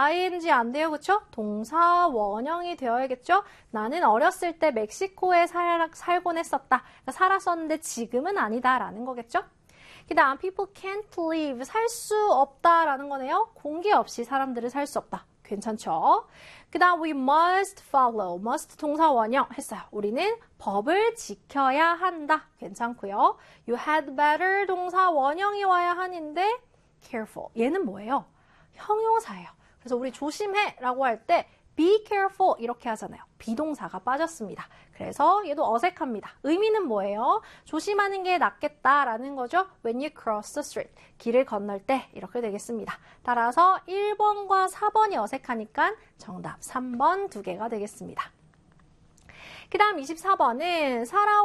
ing 안 돼요, 그쵸? 동사 원형이 되어야겠죠? 나는 어렸을 때 멕시코에 살곤 했었다. 살았었는데 지금은 아니다라는 거겠죠? 그 다음 people can't live, 살 수 없다라는 거네요. 공기 없이 사람들은 살 수 없다. 괜찮죠? 그 다음 we must follow, must 동사 원형 했어요. 우리는 법을 지켜야 한다. 괜찮고요. you had better 동사 원형이 와야 하는데 careful, 얘는 뭐예요? 형용사예요. 그래서 우리 조심해 라고 할 때 be careful 이렇게 하잖아요. 비동사가 빠졌습니다. 그래서 얘도 어색합니다. 의미는 뭐예요? 조심하는 게 낫겠다라는 거죠. When you cross the street. 길을 건널 때 이렇게 되겠습니다. 따라서 1번과 4번이 어색하니까 정답 3번 두 개가 되겠습니다. 그 다음 24번은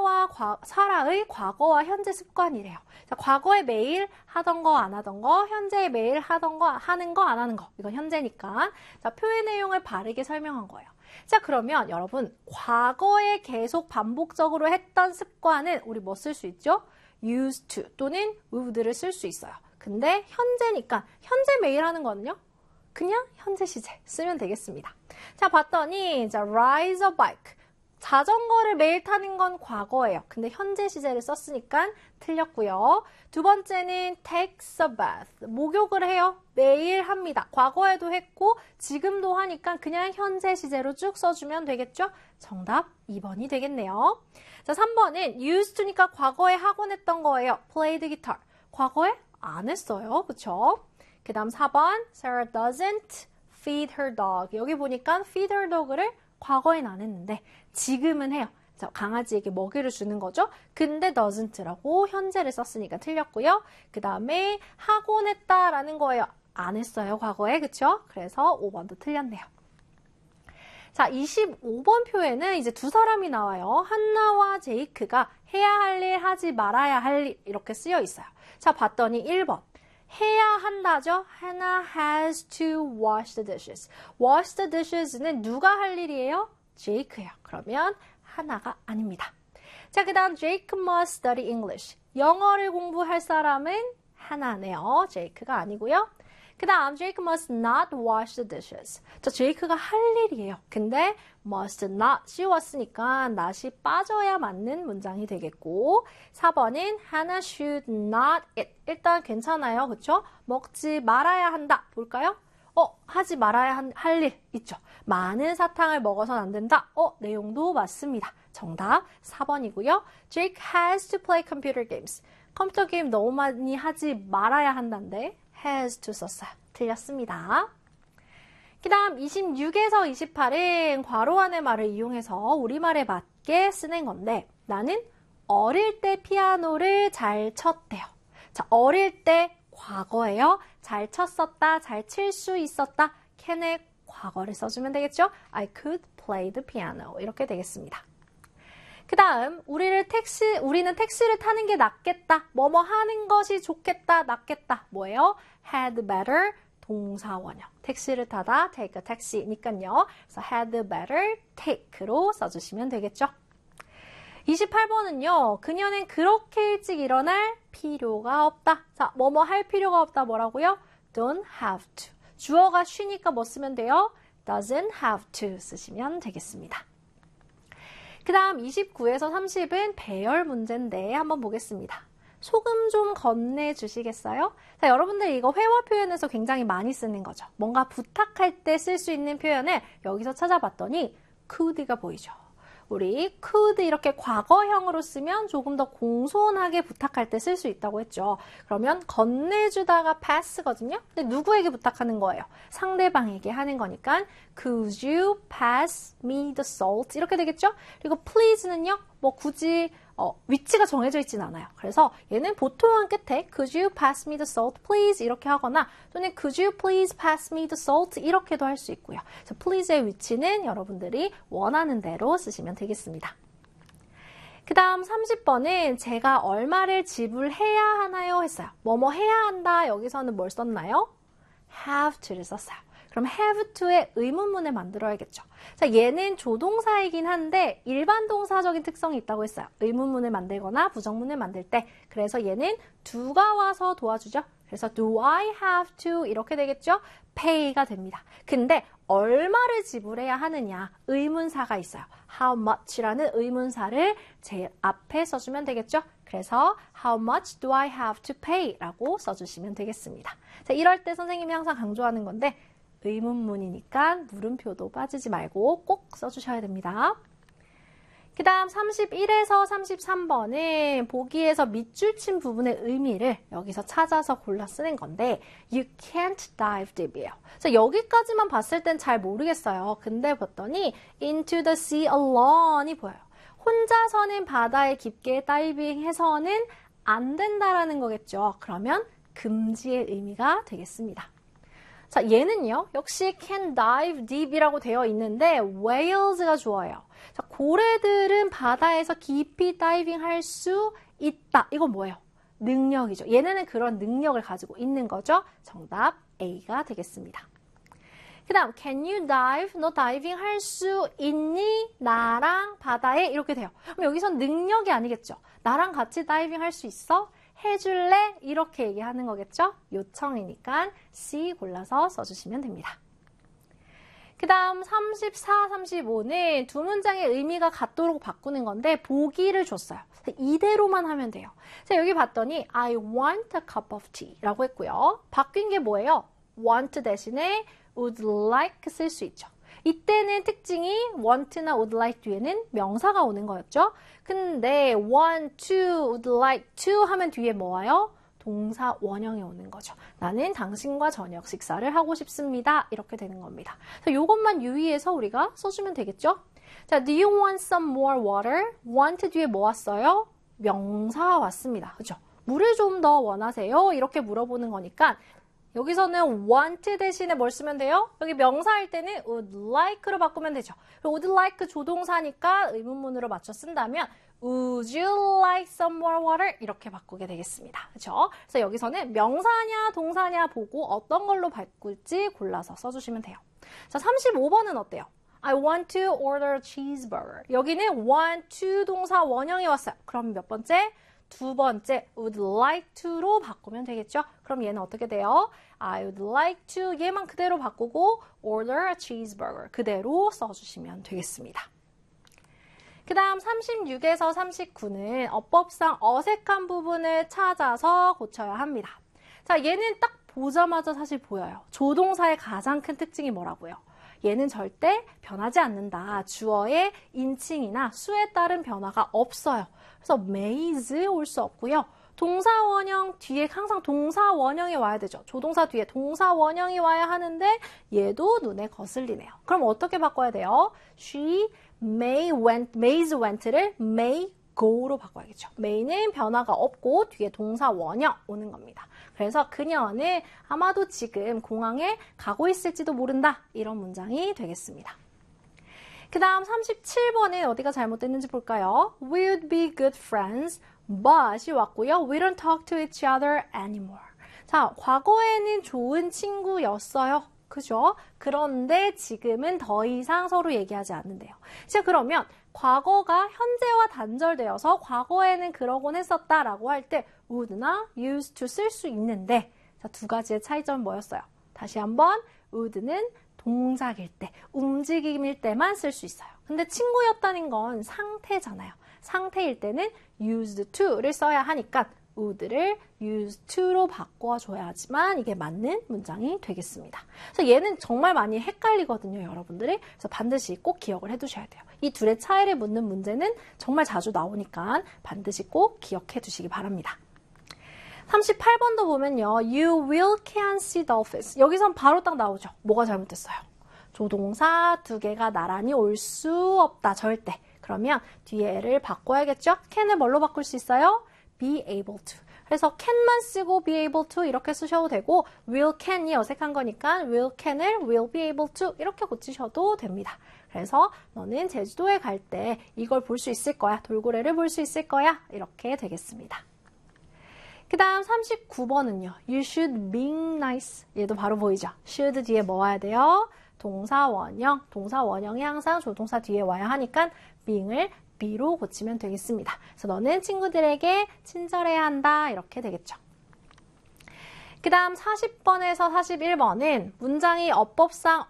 사라의 과거와 현재 습관이래요. 자, 과거에 매일 하던 거 안 하던 거, 현재에 매일 하던 거 하는 거 안 하는 거. 이건 현재니까. 자, 표현 내용을 바르게 설명한 거예요. 자, 그러면 여러분 과거에 계속 반복적으로 했던 습관은 우리 뭐 쓸 수 있죠? used to 또는 would를 쓸 수 있어요. 근데 현재니까 현재 매일 하는 거는요? 그냥 현재 시제 쓰면 되겠습니다. 자, 봤더니 자, ride a bike. 자전거를 매일 타는 건 과거예요. 근데 현재 시제를 썼으니까 틀렸고요. 두 번째는 takes a bath. 목욕을 해요. 매일 합니다. 과거에도 했고 지금도 하니까 그냥 현재 시제로 쭉 써주면 되겠죠? 정답 2번이 되겠네요. 자, 3번은 used to니까 과거에 하곤 했던 거예요. play the guitar. 과거에 안 했어요. 그쵸? 그 다음 4번 Sarah doesn't feed her dog. 여기 보니까 feed her dog를 과거엔 안 했는데 지금은 해요. 자, 강아지에게 먹이를 주는 거죠. 근데 doesn't라고 현재를 썼으니까 틀렸고요. 그 다음에 하곤 했다라는 거예요. 안 했어요, 과거에. 그쵸? 그래서 5번도 틀렸네요. 자, 25번 표에는 이제 두 사람이 나와요. 한나와 제이크가 해야 할 일, 하지 말아야 할 일 이렇게 쓰여 있어요. 자, 봤더니 1번. 해야 한다죠. 하나 has to wash the dishes. wash the dishes는 누가 할 일이에요? 제이크예요. 그러면 하나가 아닙니다. 자, 그 다음 Jake must study English. 영어를 공부할 사람은 하나네요. 제이크가 아니고요. 그 다음 Jake must not wash the dishes. 자, 제이크가 할 일이에요. 근데 must not 씌웠으니까 not이 빠져야 맞는 문장이 되겠고 4번은 Hannah should not eat. 일단 괜찮아요. 그쵸? 먹지 말아야 한다. 볼까요? 하지 말아야 할 일 있죠. 많은 사탕을 먹어서는 안 된다. 내용도 맞습니다. 정답 4번이고요. Jake has to play computer games. 컴퓨터 게임 너무 많이 하지 말아야 한다는데 has to 썼어요. 틀렸습니다. 그 다음 26에서 28은 괄호 안의 말을 이용해서 우리말에 맞게 쓰는 건데 나는 어릴 때 피아노를 잘 쳤대요. 자, 어릴 때 과거예요. 잘 쳤었다, 잘 칠 수 있었다. can의 과거를 써주면 되겠죠? I could play the piano. 이렇게 되겠습니다. 그 다음 우리는 택시를 타는 게 낫겠다. 뭐뭐 하는 것이 좋겠다, 낫겠다. 뭐예요? had better 동사 원형. 택시를 타다 take a taxi니까요. 그래서 had better take로 써주시면 되겠죠. 28번은요. 그녀는 그렇게 일찍 일어날 필요가 없다. 자, 뭐뭐 할 필요가 없다. 뭐라고요? don't have to. 주어가 쉬니까 뭐 쓰면 돼요? doesn't have to 쓰시면 되겠습니다. 그 다음 29에서 30은 배열 문제인데 한번 보겠습니다. 소금 좀 건네주시겠어요? 자, 여러분들 이거 회화 표현에서 굉장히 많이 쓰는 거죠. 뭔가 부탁할 때 쓸 수 있는 표현을 여기서 찾아봤더니 could가 보이죠. 우리 could 이렇게 과거형으로 쓰면 조금 더 공손하게 부탁할 때 쓸 수 있다고 했죠. 그러면 건네주다가 pass거든요. 근데 누구에게 부탁하는 거예요? 상대방에게 하는 거니까 could you pass me the salt 이렇게 되겠죠? 그리고 please는요. 뭐 굳이 위치가 정해져 있진 않아요. 그래서 얘는 보통은 끝에 could you pass me the salt please 이렇게 하거나 또는 could you please pass me the salt 이렇게도 할 수 있고요. 그래서 please의 위치는 여러분들이 원하는 대로 쓰시면 되겠습니다. 그 다음 30번은 제가 얼마를 지불해야 하나요? 했어요. 뭐뭐 해야 한다. 여기서는 뭘 썼나요? have to를 썼어요. 그럼 have to의 의문문을 만들어야겠죠. 자, 얘는 조동사이긴 한데 일반 동사적인 특성이 있다고 했어요. 의문문을 만들거나 부정문을 만들 때. 그래서 얘는 do가 와서 도와주죠. 그래서 do I have to 이렇게 되겠죠? pay가 됩니다. 근데 얼마를 지불해야 하느냐 의문사가 있어요. how much라는 의문사를 제 앞에 써주면 되겠죠? 그래서 how much do I have to pay 라고 써주시면 되겠습니다. 자, 이럴 때 선생님이 항상 강조하는 건데 의문문이니까 물음표도 빠지지 말고 꼭 써주셔야 됩니다. 그 다음 31에서 33번은 보기에서 밑줄 친 부분의 의미를 여기서 찾아서 골라 쓰는 건데 You can't dive deep이에요. 자, 여기까지만 봤을 땐 잘 모르겠어요. 근데 봤더니 Into the sea alone이 보여요. 혼자서는 바다에 깊게 다이빙해서는 안 된다라는 거겠죠. 그러면 금지의 의미가 되겠습니다. 자, 얘는요, 역시 can dive deep이라고 되어 있는데 whales가 좋아요. 자, 고래들은 바다에서 깊이 다이빙 할 수 있다. 이건 뭐예요? 능력이죠. 얘네는 그런 능력을 가지고 있는 거죠. 정답 A가 되겠습니다. 그 다음, can you dive? 너 다이빙 할 수 있니? 나랑 바다에 이렇게 돼요. 그럼 여기선 능력이 아니겠죠. 나랑 같이 다이빙 할 수 있어? 해줄래? 이렇게 얘기하는 거겠죠? 요청이니까 C 골라서 써주시면 됩니다. 그 다음 34, 35는 두 문장의 의미가 같도록 바꾸는 건데 보기를 줬어요. 이대로만 하면 돼요. 자, 여기 봤더니 I want a cup of tea 라고 했고요. 바뀐 게 뭐예요? want 대신에 would like 쓸 수 있죠. 이때는 특징이 want나 would like 뒤에는 명사가 오는 거였죠. 근데 want to, would like to 하면 뒤에 뭐 와요? 동사 원형이 오는 거죠. 나는 당신과 저녁 식사를 하고 싶습니다. 이렇게 되는 겁니다. 자, 이것만 유의해서 우리가 써주면 되겠죠? 자, do you want some more water? want 뒤에 뭐 왔어요? 명사가 왔습니다. 그죠? 물을 좀 더 원하세요? 이렇게 물어보는 거니까 여기서는 want 대신에 뭘 쓰면 돼요? 여기 명사일 때는 would like로 바꾸면 되죠. would like 조동사니까 의문문으로 맞춰 쓴다면 Would you like some more water? 이렇게 바꾸게 되겠습니다. 그렇죠? 그래서 여기서는 명사냐 동사냐 보고 어떤 걸로 바꿀지 골라서 써주시면 돼요. 자, 35번은 어때요? I want to order a cheeseburger. 여기는 want to 동사 원형이 왔어요. 그럼 몇 번째? 두 번째 would like to로 바꾸면 되겠죠? 그럼 얘는 어떻게 돼요? I would like to 얘만 그대로 바꾸고 order a cheeseburger 그대로 써주시면 되겠습니다. 그 다음 36에서 39는 어법상 어색한 부분을 찾아서 고쳐야 합니다. 자, 얘는 딱 보자마자 사실 보여요. 조동사의 가장 큰 특징이 뭐라고요? 얘는 절대 변하지 않는다. 주어의 인칭이나 수에 따른 변화가 없어요. 그래서 may's 올 수 없고요. 동사 원형 뒤에 항상 동사 원형이 와야 되죠. 조동사 뒤에 동사 원형이 와야 하는데 얘도 눈에 거슬리네요. 그럼 어떻게 바꿔야 돼요? She may's went를 may go로 바꿔야겠죠. may는 변화가 없고 뒤에 동사 원형 오는 겁니다. 그래서 그녀는 아마도 지금 공항에 가고 있을지도 모른다. 이런 문장이 되겠습니다. 그 다음 37번은 어디가 잘못됐는지 볼까요? We would be good friends, but이 왔고요. We don't talk to each other anymore. 자, 과거에는 좋은 친구였어요. 그죠? 그런데 지금은 더 이상 서로 얘기하지 않는데요. 자, 그러면 과거가 현재와 단절되어서 과거에는 그러곤 했었다라고 할 때 would나 used to 쓸 수 있는데 자, 두 가지의 차이점은 뭐였어요? 다시 한번 would는 동작일 때, 움직임일 때만 쓸 수 있어요. 근데 친구였다는 건 상태잖아요. 상태일 때는 used to를 써야 하니까 would를 used to로 바꿔줘야지만 이게 맞는 문장이 되겠습니다. 그래서 얘는 정말 많이 헷갈리거든요, 여러분들이. 그래서 반드시 꼭 기억을 해두셔야 돼요. 이 둘의 차이를 묻는 문제는 정말 자주 나오니까 반드시 꼭 기억해 두시기 바랍니다. 38번도 보면요. You will can see dolphins. 여기선 바로 딱 나오죠. 뭐가 잘못됐어요? 조동사 두 개가 나란히 올 수 없다. 절대. 그러면 뒤에 를 바꿔야겠죠? can을 뭘로 바꿀 수 있어요? be able to. 그래서 can만 쓰고 be able to 이렇게 쓰셔도 되고 will can이 어색한 거니까 will can을 will be able to 이렇게 고치셔도 됩니다. 그래서 너는 제주도에 갈 때 이걸 볼 수 있을 거야. 돌고래를 볼 수 있을 거야. 이렇게 되겠습니다. 그 다음 39번은요. You should be nice. 얘도 바로 보이죠? should 뒤에 뭐 와야 돼요? 동사 원형. 동사 원형이 항상 조동사 뒤에 와야 하니까 being을 be로 고치면 되겠습니다. 그래서 너는 친구들에게 친절해야 한다. 이렇게 되겠죠. 그 다음 40번에서 41번은 문장이 어법상